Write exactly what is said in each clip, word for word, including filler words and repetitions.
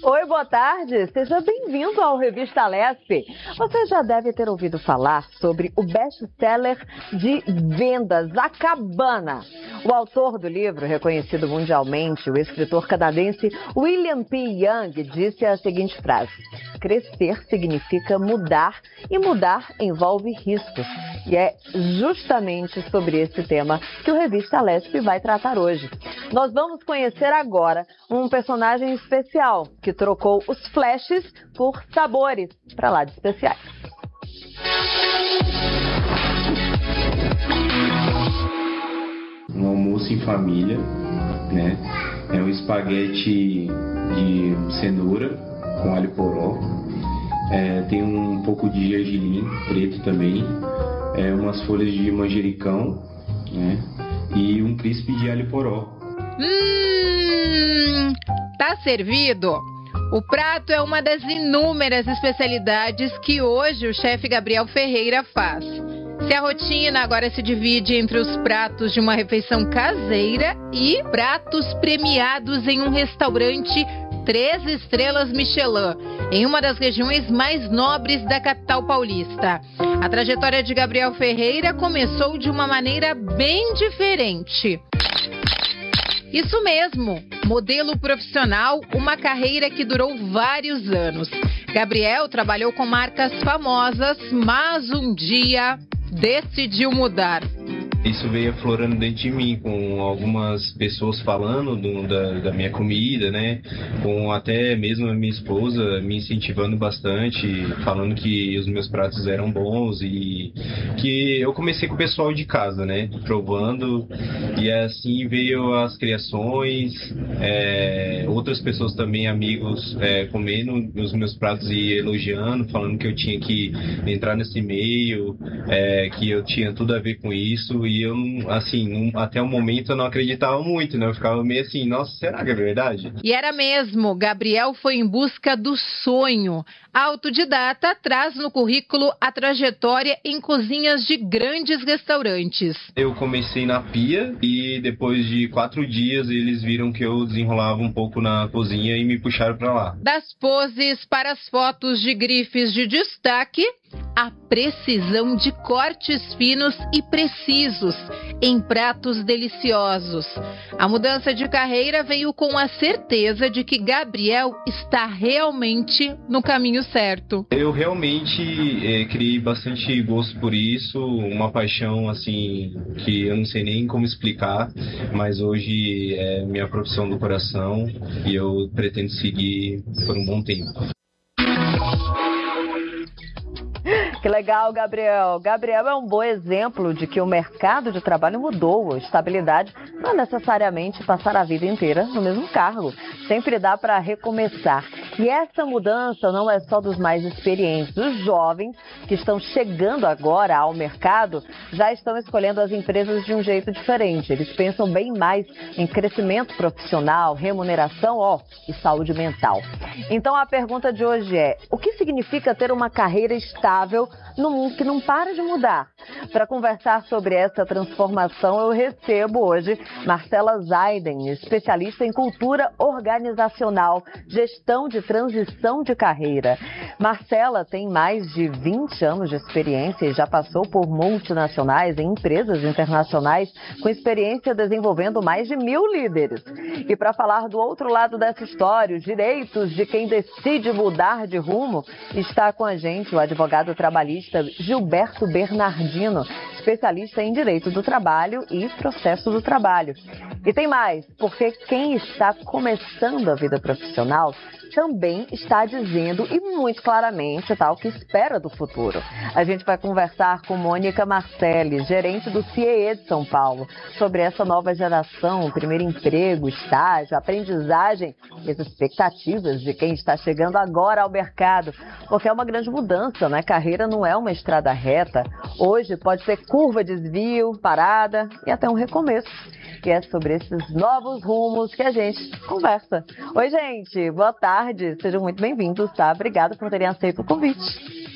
Oi, boa tarde. Seja bem-vindo ao Revista Lespe. Você já deve ter ouvido falar sobre o best-seller de vendas, A Cabana. O autor do livro, reconhecido mundialmente, o escritor canadense William P. Young, disse a seguinte frase: crescer significa mudar e mudar envolve riscos. E é justamente sobre esse tema que o Revista Lespe vai tratar hoje. Nós vamos conhecer agora um personagem especial que trocou os flashes por sabores para lá de especiais. Um almoço em família, né? É um espaguete de cenoura com alho poró. É, tem um pouco de gergelim preto também. É, umas folhas de manjericão, né? E um crisp de alho poró. Hum, tá servido? O prato é uma das inúmeras especialidades que hoje o chefe Gabriel Ferreira faz. Se a rotina agora se divide entre os pratos de uma refeição caseira e pratos premiados em um restaurante três estrelas Michelin, em uma das regiões mais nobres da capital paulista. A trajetória de Gabriel Ferreira começou de uma maneira bem diferente. Isso mesmo, modelo profissional, uma carreira que durou vários anos. Gabriel trabalhou com marcas famosas, mas um dia decidiu mudar. Isso veio aflorando dentro de mim, com algumas pessoas falando do, da, da minha comida, né? Com até mesmo a minha esposa me incentivando bastante, falando que os meus pratos eram bons e que eu comecei com o pessoal de casa, né? Provando, e assim veio as criações, é, outras pessoas também, amigos, é, comendo os meus pratos e elogiando, falando que eu tinha que entrar nesse meio, é, que eu tinha tudo a ver com isso. E eu, assim, até o momento eu não acreditava muito, né? Eu ficava meio assim, nossa, será que é verdade? E era mesmo, Gabriel foi em busca do sonho. Autodidata traz no currículo a trajetória em cozinhas de grandes restaurantes. Eu comecei na pia e depois de quatro dias eles viram que eu desenrolava um pouco na cozinha e me puxaram pra lá. Das poses para as fotos de grifes de destaque, a precisão de cortes finos e precisos em pratos deliciosos. A mudança de carreira veio com a certeza de que Gabriel está realmente no caminho certo. Eu realmente é, criei bastante gosto por isso, uma paixão assim que eu não sei nem como explicar, mas hoje é minha profissão do coração e eu pretendo seguir por um bom tempo. Que legal, Gabriel. Gabriel é um bom exemplo de que o mercado de trabalho mudou. A estabilidade não é necessariamente passar a vida inteira no mesmo cargo. Sempre dá para recomeçar. E essa mudança não é só dos mais experientes. Os jovens que estão chegando agora ao mercado já estão escolhendo as empresas de um jeito diferente. Eles pensam bem mais em crescimento profissional, remuneração, ó, e saúde mental. Então a pergunta de hoje é: o que significa ter uma carreira estável num mundo que não para de mudar? Para conversar sobre essa transformação, eu recebo hoje Marcela Zaiden, especialista em cultura organizacional, gestão de transição de carreira. Marcela tem mais de vinte anos de experiência e já passou por multinacionais em empresas internacionais, com experiência desenvolvendo mais de mil líderes. E para falar do outro lado dessa história, os direitos de quem decide mudar de rumo, está com a gente o advogado trabalhista Gilberto Bernardino, especialista em direito do trabalho e processo do trabalho. E tem mais, porque quem está começando a vida profissional também está dizendo, e muito claramente, tá, o que espera do futuro. A gente vai conversar com Mônica Marcelli, gerente do C I E de São Paulo, sobre essa nova geração, o primeiro emprego, estágio, aprendizagem e as expectativas de quem está chegando agora ao mercado, porque é uma grande mudança, né? Carreira não é uma estrada reta. Hoje pode ser curva, desvio, parada e até um recomeço. E é sobre esses novos rumos que a gente conversa. Oi, gente, boa tarde, sejam muito bem-vindos, tá? Obrigada por terem aceito o convite.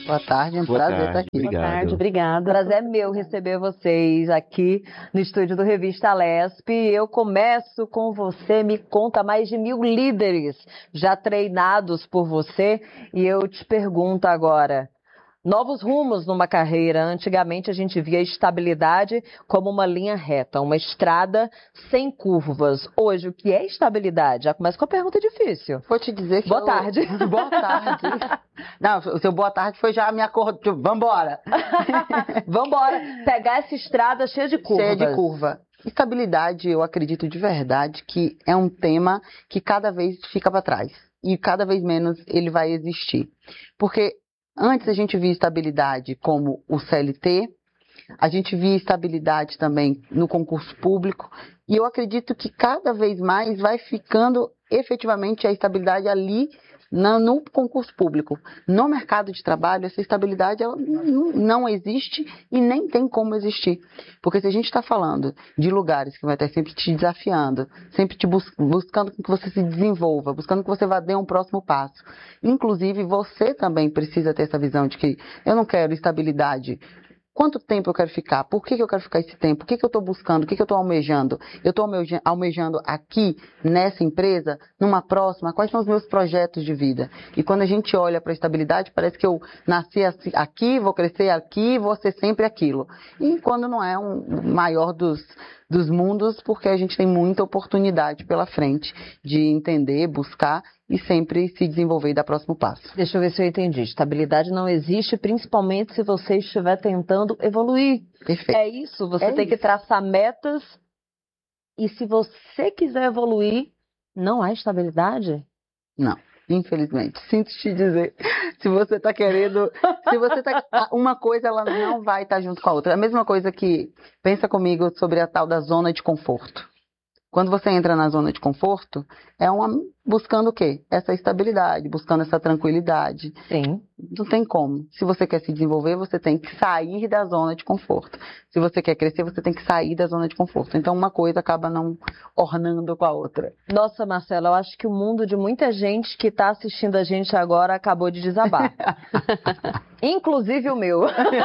Boa tarde, é um Boa prazer tarde, estar aqui. obrigado. Boa tarde, obrigada. Prazer é meu receber vocês aqui no estúdio do Revista Lesp. Eu começo com você, me conta, mais de mil líderes já treinados por você, e eu te pergunto agora, novos rumos numa carreira. Antigamente a gente via estabilidade como uma linha reta, uma estrada sem curvas. Hoje, o que é estabilidade? Já começa com a pergunta difícil. Vou te dizer que Boa eu... tarde. Boa tarde. Não, o seu boa tarde foi já a minha cor... Vambora. Vambora. Pegar essa estrada cheia de curvas. Cheia de curva. Estabilidade, eu acredito de verdade que é um tema que cada vez fica para trás. E cada vez menos ele vai existir. Porque antes a gente via estabilidade como o C L T, a gente via estabilidade também no concurso público, e eu acredito que cada vez mais vai ficando efetivamente a estabilidade ali no, no concurso público. No mercado de trabalho, essa estabilidade ela não, não existe e nem tem como existir. Porque se a gente está falando de lugares que vai estar sempre te desafiando, sempre te bus buscando que você se desenvolva, buscando que você vá dar um próximo passo. Inclusive, você também precisa ter essa visão de que eu não quero estabilidade. Quanto tempo eu quero ficar? Por que, que eu quero ficar esse tempo? O que, que eu estou buscando? O que, que eu estou almejando? Eu estou almejando aqui, nessa empresa, numa próxima? Quais são os meus projetos de vida? E quando a gente olha para a estabilidade, parece que eu nasci aqui, vou crescer aqui, vou ser sempre aquilo. E quando não é um maior dos, dos mundos, porque a gente tem muita oportunidade pela frente de entender, buscar e sempre se desenvolver e dar próximo passo. Deixa eu ver se eu entendi. Estabilidade não existe, principalmente se você estiver tentando evoluir. Perfeito. É isso, você É tem isso. que traçar metas, e se você quiser evoluir, não há estabilidade? Não, infelizmente. Sinto te dizer, se você está querendo, se você tá, uma coisa ela não vai estar junto com a outra. É a mesma coisa que, pensa comigo sobre a tal da zona de conforto. Quando você entra na zona de conforto, é uma buscando o quê? Essa estabilidade, buscando essa tranquilidade. Sim. Não tem como. Se você quer se desenvolver, você tem que sair da zona de conforto. Se você quer crescer, você tem que sair da zona de conforto. Então, uma coisa acaba não ornando com a outra. Nossa, Marcela, eu acho que o mundo de muita gente que está assistindo a gente agora acabou de desabar. Inclusive o meu.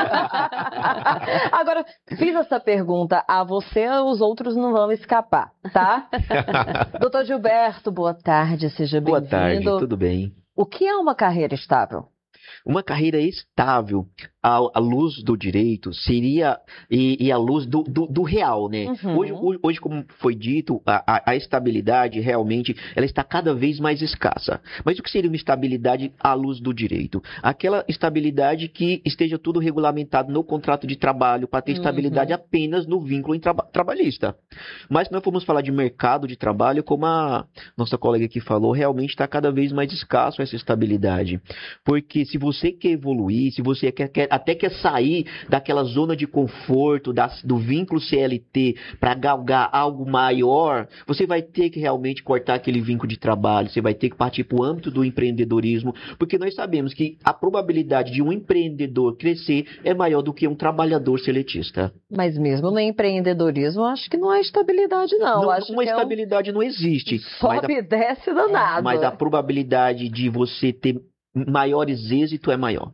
Agora, fiz essa pergunta a você, os outros não vão escapar, tá? Doutor Gilberto, boa tarde, seja bem-vindo. Boa tarde, tudo bem? O que é uma carreira estável? Uma carreira estável, à, à luz do direito, seria e, e à luz do, do, do real, né? Uhum. Hoje, hoje, hoje, como foi dito, a, a, a estabilidade realmente ela está cada vez mais escassa. Mas o que seria uma estabilidade à luz do direito? Aquela estabilidade que esteja tudo regulamentado no contrato de trabalho, para ter Uhum. estabilidade apenas no vínculo em traba- trabalhista. Mas se nós formos falar de mercado de trabalho, como a nossa colega aqui falou, realmente está cada vez mais escasso essa estabilidade. Porque se você quer evoluir, se você quer, quer, até quer sair daquela zona de conforto, da, do vínculo C L T, para galgar algo maior, você vai ter que realmente cortar aquele vínculo de trabalho, você vai ter que partir para o âmbito do empreendedorismo, porque nós sabemos que a probabilidade de um empreendedor crescer é maior do que um trabalhador seletista. Mas mesmo no empreendedorismo, eu acho que não há estabilidade, não. Não, acho uma que estabilidade não é existe. um mas a- sobe e desce danado. Mas a probabilidade de você ter maiores êxitos é maior.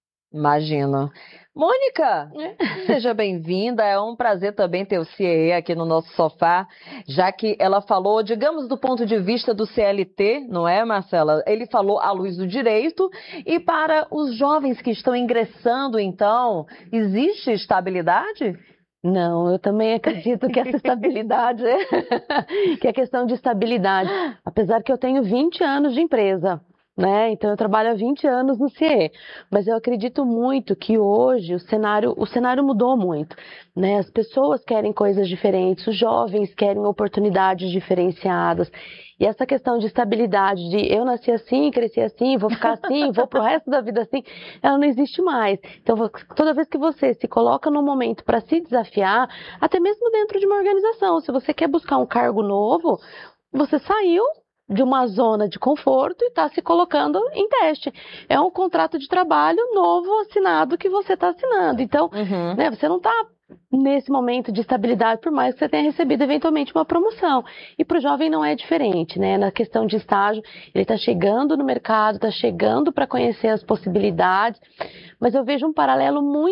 Imagino. Mônica, seja bem-vinda. É um prazer também ter o C E E aqui no nosso sofá, já que ela falou, digamos, do ponto de vista do C L T, não é, Marcela? Ele falou à luz do direito. E para os jovens que estão ingressando, então, existe estabilidade? Não, eu também acredito que essa estabilidade, que é questão de estabilidade. Apesar que eu tenho vinte anos de empresa, né? Então eu trabalho há vinte anos no C E E, mas eu acredito muito que hoje o cenário, o cenário mudou muito, né? As pessoas querem coisas diferentes, os jovens querem oportunidades diferenciadas. E essa questão de estabilidade, de eu nasci assim, cresci assim, vou ficar assim, vou pro resto da vida assim, ela não existe mais. Então, toda vez que você se coloca num momento para se desafiar, até mesmo dentro de uma organização, se você quer buscar um cargo novo, você saiu de uma zona de conforto e está se colocando em teste. É um contrato de trabalho novo assinado que você está assinando. Então, Uhum. né, você não está nesse momento de estabilidade, por mais que você tenha recebido eventualmente uma promoção. E para o jovem não é diferente, né? Na questão de estágio, ele está chegando no mercado, está chegando para conhecer as possibilidades, mas eu vejo um paralelo muito